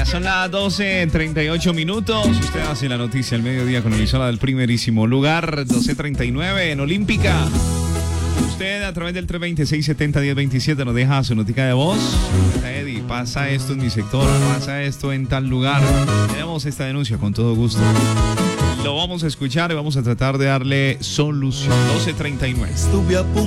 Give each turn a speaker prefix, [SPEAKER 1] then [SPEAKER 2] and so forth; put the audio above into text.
[SPEAKER 1] Ya son las 12:38 minutos. Usted hace la noticia al mediodía con la emisora del primerísimo lugar, 12:39 en Olímpica. Usted a través del 320-670-1027 nos deja su notica de voz. Eddie, pasa esto en mi sector, pasa esto en tal lugar. Tenemos esta denuncia con todo gusto. Lo vamos a escuchar y vamos a tratar de darle solución. 12:39.